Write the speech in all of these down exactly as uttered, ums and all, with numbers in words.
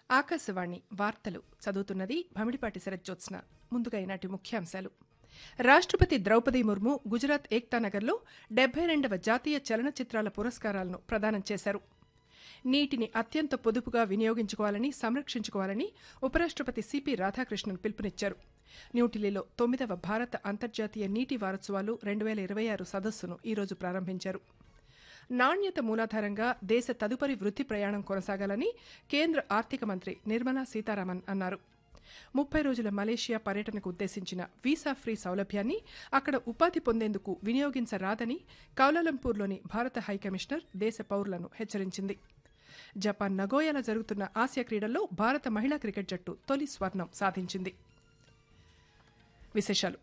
ఆకాశవాణి వార్తలు చదువుతున్నది భమిడిపాటి శరజ్జోత్స్న. ముందుగా ఈనాటి ముఖ్యాంశాలు. రాష్ట్రపతి ద్రౌపది ముర్ము గుజరాత్ ఏక్తానగర్లో డెబ్బై రెండవ జాతీయ చలనచిత్రాల పురస్కారాలను ప్రదానం చేశారు. నీటిని అత్యంత పొదుపుగా వినియోగించుకోవాలని, సంరక్షించుకోవాలని ఉపరాష్ట్రపతి సిపి రాధాకృష్ణన్ పిలుపునిచ్చారు. న్యూఢిల్లీలో తొమ్మిదవ భారత అంతర్జాతీయ నీటి వారోత్సవాలు రెండు వేల ఇరవై ఆరు సదస్సును ఈరోజు ప్రారంభించారు. నాణ్యత మూలాధారంగా దేశ తదుపరి వృద్ధి ప్రయాణం కొనసాగాలని కేంద్ర ఆర్థిక మంత్రి నిర్మలా సీతారామన్ అన్నారు. ముప్పై రోజుల మలేషియా పర్యటనకు ఉద్దేశించిన వీసా ఫ్రీ సౌలభ్యాన్ని అక్కడ ఉపాధి పొందేందుకు వినియోగించరాదని కౌలాలంపూర్లోని భారత హైకమిషనర్ దేశ పౌరులను హెచ్చరించింది. జపాన్ నగోయాలో జరుగుతున్న ఆసియా క్రీడల్లో భారత మహిళా క్రికెట్ జట్టు తొలి స్వర్ణం సాధించింది. విశేషాలు.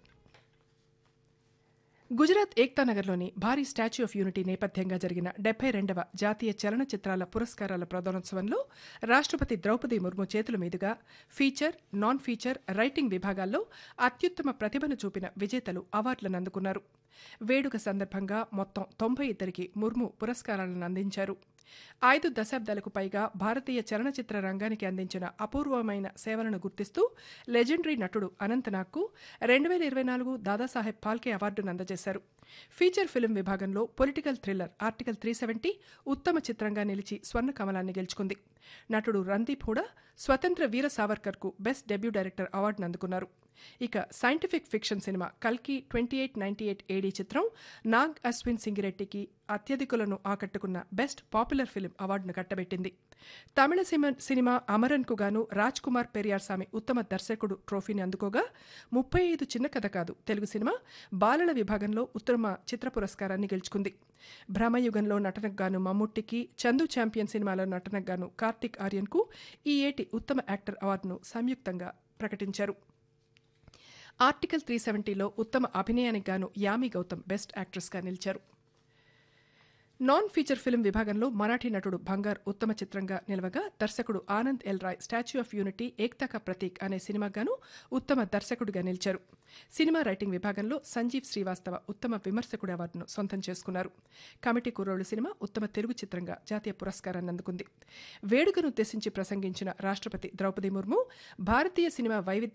గుజరాత్ ఏక్తానగర్లోని భారీ స్టాచ్యూ ఆఫ్ యూనిటీ నేపథ్యంగా జరిగిన డెబ్బై రెండవ జాతీయ చలనచిత్రాల పురస్కారాల ప్రదానోత్సవంలో రాష్ట్రపతి ద్రౌపది ముర్ము చేతుల మీదుగా ఫీచర్, నాన్ ఫీచర్, రైటింగ్ విభాగాల్లో అత్యుత్తమ ప్రతిభను చూపిన విజేతలు అవార్డులను అందుకున్నారు. వేడుక సందర్భంగా మొత్తం తొంభై ఇద్దరికి ముర్ము పురస్కారాలను అందించారు. ఐదు దశాబ్దాలకు పైగా భారతీయ చలనచిత్ర రంగానికి అందించిన అపూర్వమైన సేవలను గుర్తిస్తూ లెజెండరీ నటుడు అనంతనాగ్కు రెండు వేల ఇరవై నాలుగు దాదాసాహెబ్ ఫాల్కే అవార్డును అందజేశారు. ఫీచర్ ఫిల్మ్ విభాగంలో political thriller article three seventy ఉత్తమ చిత్రంగా నిలిచి స్వర్ణ కమలాన్ని గెలుచుకుంది. నటుడు రందీప్ హూడా స్వతంత్ర వీర సావర్కర్కు బెస్ట్ డెబ్యూ డైరెక్టర్ అవార్డును అందుకున్నారు. ఇక సైంటిఫిక్ ఫిక్షన్ సినిమా కల్కి ట్వంటీ ఎయిట్ నైన్టీ ఎయిట్ ఏడీ చిత్రం నాగ్ అశ్విన్ సింగిరెడ్డికి అత్యధికులను ఆకట్టుకున్న బెస్ట్ పాపులర్ ఫిలిం అవార్డును కట్టబెట్టింది. తమిళ సినిమా అమరన్కు గాను రాజ్ కుమార్ పెరియార్సామి ఉత్తమ దర్శకుడు ట్రోఫీని అందుకోగా, ముప్పై ఐదు చిన్న కథ కాదు తెలుగు సినిమా బాలల విభాగంలో ఉత్తమ చిత్ర పురస్కారాన్ని గెలుచుకుంది. భ్రమయుగంలో నటనకు గాను మమ్ముట్టికి, చందు ఛాంపియన్ సినిమాలో నటనకు గాను కార్తిక్ ఆర్యన్కు ఈ ఏటి ఉత్తమ యాక్టర్ అవార్డును సంయుక్తంగా ప్రకటించారు. ఆర్టికల్ త్రీ సెవెంటీలో ఉత్తమ అభినయానికి గాను యామి గౌతమ్ బెస్ట్ యాక్ట్రెస్గా నిలిచారు. నాన్ ఫీచర్ ఫిల్మ్ విభాగంలో మరాఠీ నటుడు బంగార్ ఉత్తమ చిత్రంగా నిలవగా, దర్శకుడు Anand L Roy statue of unity Ekta కా ప్రతీక్ అనే సినిమాగాను ఉత్తమ దర్శకుడిగా నిలిచారు. సినిమా రైటింగ్ విభాగంలో సంజీవ్ శ్రీవాస్తవ ఉత్తమ విమర్శకుడి అవార్డును సొంతం చేసుకున్నారు. కమిటీ కుర్రోళ్లు సినిమా ఉత్తమ తెలుగు చిత్రంగా జాతీయ పురస్కారాన్ని అందుకుంది. వేడుకను ఉద్దేశించి ప్రసంగించిన రాష్ట్రపతి ద్రౌపది ముర్ము భారతీయ సినిమా వైవిధ్య